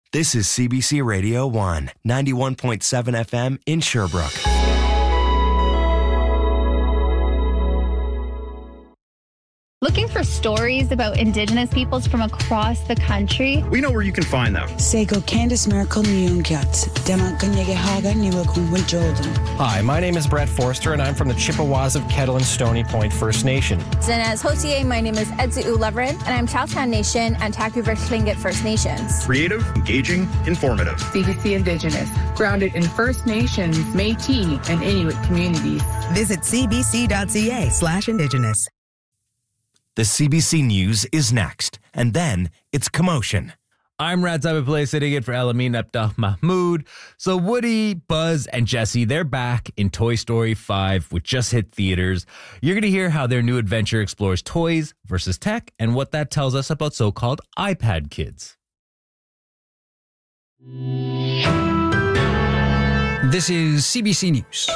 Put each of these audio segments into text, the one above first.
This is CBC Radio 1, 91.7 FM in Sherbrooke. Looking for stories about Indigenous peoples from across the country? We know where you can find them. Sego Candice Miracle Hi, my name is Brett Forster, and I'm from the Chippewas of Kettle and Stony Point First Nation. Zinez Hotier, my name is Edzu Leverin, and I'm Chowtown Nation and Taku-Versh Tlingit First Nations. Creative, engaging, informative. CBC Indigenous, grounded in First Nations, Métis, and Inuit communities. Visit cbc.ca/Indigenous. The CBC News is next, and then it's Commotion. I'm Rad Play sitting in for Elamin Abdah Mahmood. So Woody, Buzz, and Jesse, they're back in Toy Story 5, which just hit theaters. You're going to hear how their new adventure explores toys versus tech and what that tells us about so-called iPad kids. This is CBC News.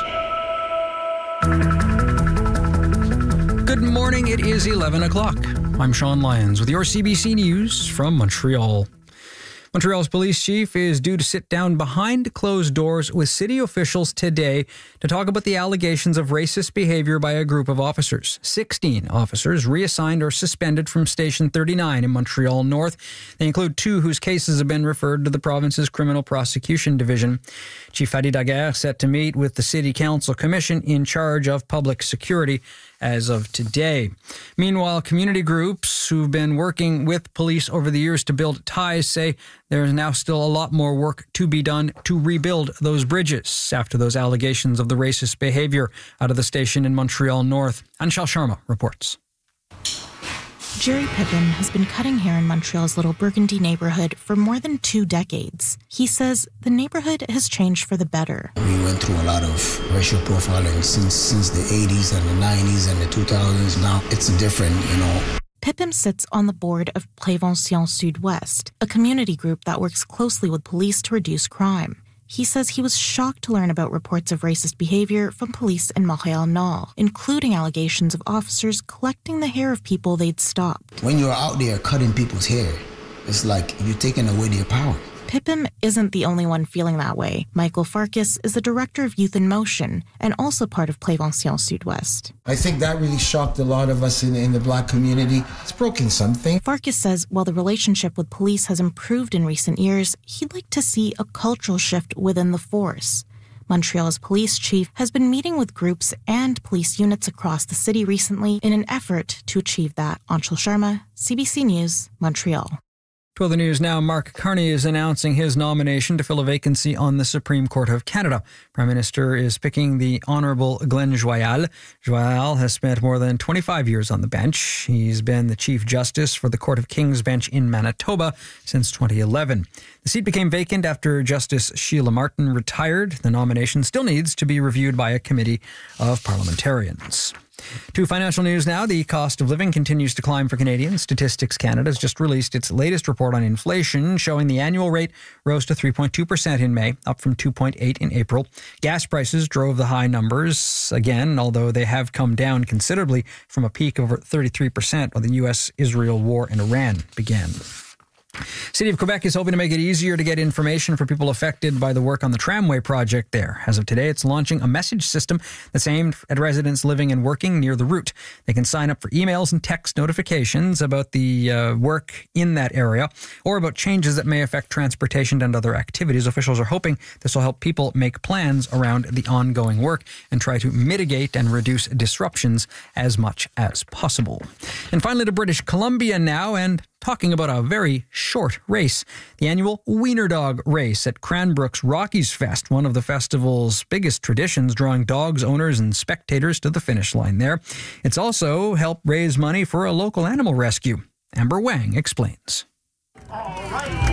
Good morning, it is 11 o'clock. I'm Sean Lyons with your CBC News from Montreal. Montreal's police chief is due to sit down behind closed doors with city officials today to talk about the allegations of racist behavior by a group of officers. 16 officers reassigned or suspended from Station 39 in Montreal North. They include 2 whose cases have been referred to the province's Criminal Prosecution Division. Chief Hadi Daguerre set to meet with the City Council Commission in charge of public security as of today. Meanwhile, community groups who've been working with police over the years to build ties say there is now still a lot more work to be done to rebuild those bridges after those allegations of the racist behavior out of the station in Montreal North. Anshal Sharma reports. Jerry Pippin has been cutting hair in Montreal's Little Burgundy neighborhood for more than 2 decades. He says the neighborhood has changed for the better. We went through a lot of racial profiling since the 80s and the 90s and the 2000s. Now it's different, Pippin sits on the board of Prévention Sud-Ouest, a community group that works closely with police to reduce crime. He says he was shocked to learn about reports of racist behavior from police in Montréal Nord, including allegations of officers collecting the hair of people they'd stopped. When you're out there cutting people's hair, it's like you're taking away their power. Pippin isn't the only one feeling that way. Michael Farkas is the director of Youth in Motion and also part of Prévention Sud-Ouest. I think that really shocked a lot of us in the Black community. It's broken something. Farkas says while the relationship with police has improved in recent years, he'd like to see a cultural shift within the force. Montreal's police chief has been meeting with groups and police units across the city recently in an effort to achieve that. Anshul Sharma, CBC News, Montreal. To other news now, Mark Carney is announcing his nomination to fill a vacancy on the Supreme Court of Canada. Prime Minister is picking the Honourable Glenn Joyal. Joyal has spent more than 25 years on the bench. He's been the Chief Justice for the Court of King's Bench in Manitoba since 2011. The seat became vacant after Justice Sheila Martin retired. The nomination still needs to be reviewed by a committee of parliamentarians. To financial news now, the cost of living continues to climb for Canadians. Statistics Canada has just released its latest report on inflation, showing the annual rate rose to 3.2% in May, up from 2.8% in April. Gas prices drove the high numbers again, although they have come down considerably from a peak of over 33% when the U.S.-Israel war in Iran began. City of Quebec is hoping to make it easier to get information for people affected by the work on the tramway project there. As of today, it's launching a message system that's aimed at residents living and working near the route. They can sign up for emails and text notifications about the work in that area or about changes that may affect transportation and other activities. Officials are hoping this will help people make plans around the ongoing work and try to mitigate and reduce disruptions as much as possible. And finally to British Columbia now, and talking about a very short race, the annual Wiener Dog Race at Cranbrook's Rockies Fest, one of the festival's biggest traditions, drawing dogs, owners, and spectators to the finish line there. It's also helped raise money for a local animal rescue. Amber Wang explains. All right.